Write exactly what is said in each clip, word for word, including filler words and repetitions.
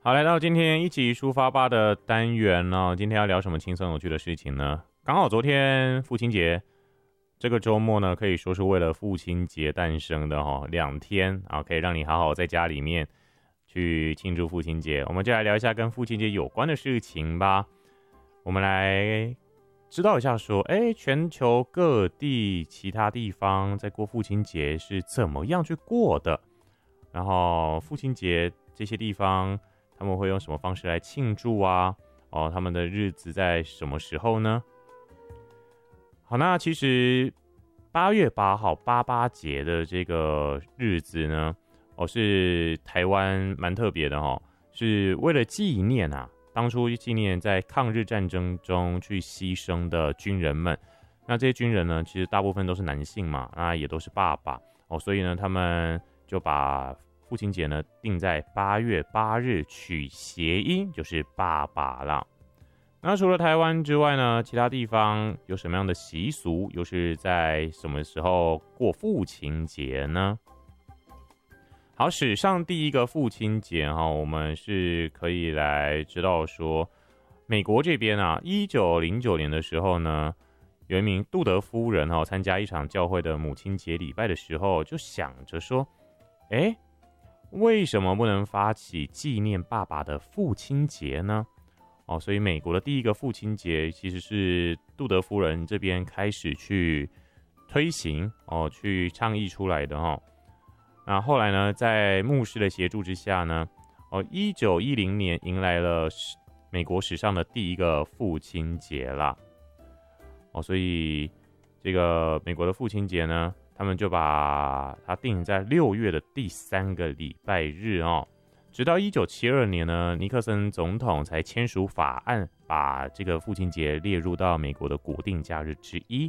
好，来到今天一起出发吧的单元哦。今天要聊什么轻松有趣的事情呢？刚好昨天父亲节，这个周末呢可以说是为了父亲节诞生的哦，两天啊，可以让你好好在家里面去庆祝父亲节。我们就来聊一下跟父亲节有关的事情吧。我们来知道一下说，哎，全球各地其他地方在过父亲节是怎么样去过的？然后父亲节这些地方他们会用什么方式来庆祝啊？哦，他们的日子在什么时候呢？好，那其实八月八号八八节的这个日子呢，哦，是台湾蛮特别的哦，是为了纪念啊，当初纪念在抗日战争中去牺牲的军人们。那这些军人呢，其实大部分都是男性嘛，那也都是爸爸哦，所以呢，他们就把父亲节呢定在八月八日，取谐音就是爸爸啦。那除了台湾之外呢，其他地方有什么样的习俗，又是在什么时候过父亲节呢？好，史上第一个父亲节哈，我们是可以来知道说，美国这边啊，一九零九年的时候呢，有一名杜德夫人哈，参加一场教会的母亲节礼拜的时候，就想着说，哎。为什么不能发起纪念爸爸的父亲节呢？哦，所以美国的第一个父亲节其实是杜德夫人这边开始去推行哦，去倡议出来的哦。那后来呢，在牧师的协助之下呢，哦，一九一零年迎来了美国史上的第一个父亲节啦。哦，所以这个美国的父亲节呢，他们就把它定在六月的第三个礼拜日哦，直到一九七二年呢，尼克森总统才签署法案，把这个父亲节列入到美国的国定假日之一。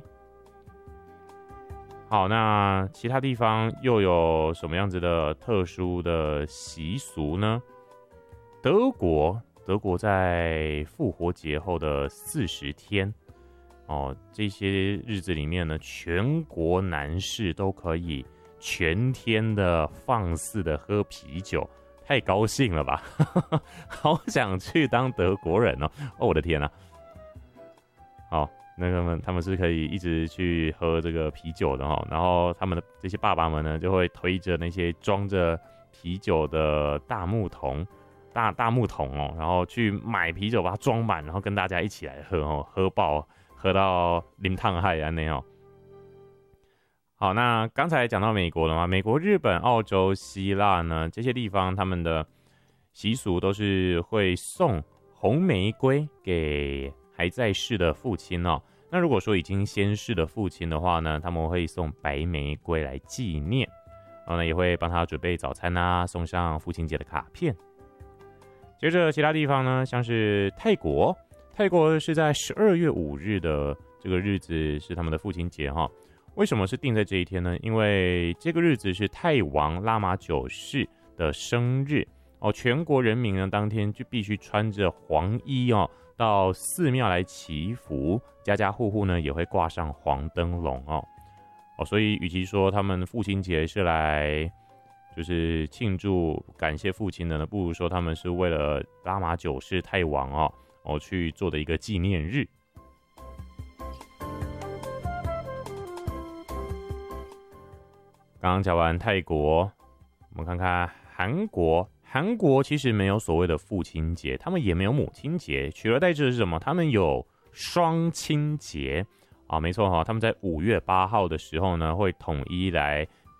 好，那其他地方又有什么样子的特殊的习俗呢？德国，德国在复活节后的四十天。哦，这些日子里面呢，全国男士都可以全天的放肆的喝啤酒，太高兴了吧！好想去当德国人哦！哦，我的天啊！好，那个们他们是可以一直去喝这个啤酒的哦，然后他们的这些爸爸们呢，就会推着那些装着啤酒的大木桶、大大木桶哦，然后去买啤酒，把它装满，然后跟大家一起来喝哦，喝爆。喝到淋烫海安内哦。好，那刚才讲到美国了嘛，美国、日本、澳洲、希腊呢，这些地方他们的习俗都是会送红玫瑰给还在世的父亲哦。那如果说已经先逝的父亲的话呢，他们会送白玫瑰来纪念，然后呢也会帮他准备早餐啊，送上父亲节的卡片。接着其他地方呢，像是泰国。泰国是在十二月五日的这个日子是他们的父亲节哈，为什么是定在这一天呢？因为这个日子是泰王拉玛九世的生日哦，全国人民呢当天就必须穿着黄衣哦，到寺庙来祈福，家家户户呢也会挂上黄灯笼哦哦，所以与其说他们父亲节是来就是庆祝感谢父亲的呢，不如说他们是为了拉玛九世泰王哦。哦，去做的一个纪念日。刚刚讲完泰国，我们看看韩国。韩国其实没有所谓的父亲节，他们也没有母亲节，取而代之的是什么？他们有双亲节啊，没错哈，他们在五月八号的时候呢，会统一来